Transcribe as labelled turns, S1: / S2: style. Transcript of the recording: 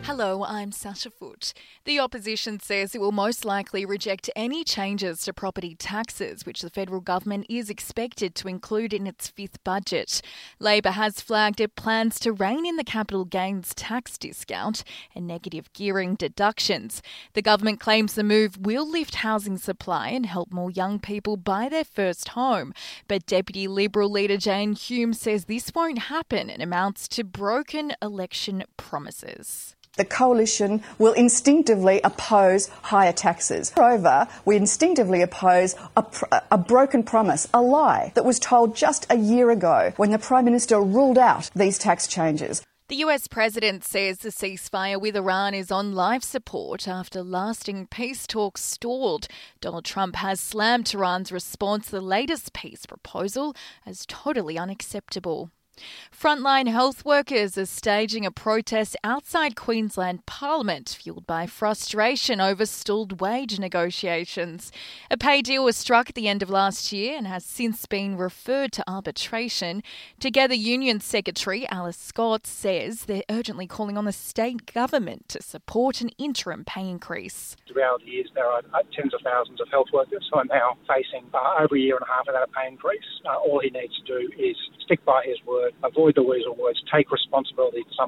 S1: Hello, I'm Sasha Foote. The opposition says it will most likely reject any changes to property taxes, which the federal government is expected to include in its fifth budget. Labor has flagged it plans to rein in the capital gains tax discount and negative gearing deductions. The government claims the move will lift housing supply and help more young people buy their first home. But Deputy Liberal leader Jane Hume says this won't happen and amounts to broken election promises.
S2: The coalition will instinctively oppose higher taxes. Moreover, we instinctively oppose a broken promise, a lie that was told just a year ago when the Prime Minister ruled out these tax changes.
S1: The US President says the ceasefire with Iran is on life support after lasting peace talks stalled. Donald Trump has slammed Tehran's response to the latest peace proposal as totally unacceptable. Frontline health workers are staging a protest outside Queensland Parliament, fuelled by frustration over stalled wage negotiations. A pay deal was struck at the end of last year and has since been referred to arbitration. Together Union Secretary Alice Scott says they're urgently calling on the state government to support an interim pay increase.
S3: The reality is there are tens of thousands of health workers who are now facing over a year and a half without a pay increase. All he needs to do is stick by his word, avoid the weasel words, take responsibility for